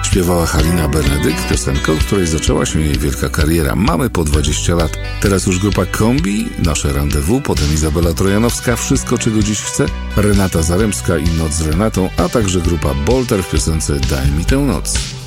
Śpiewała Halina Benedykt, piosenkę, od której zaczęła się jej wielka kariera. Mamy po 20 lat. Teraz już grupa Kombi, Nasze Rendezvous, potem Izabela Trojanowska, Wszystko, czego dziś chcę, Renata Zaremska i Noc z Renatą, a także grupa Bolter w piosence Daj mi tę noc.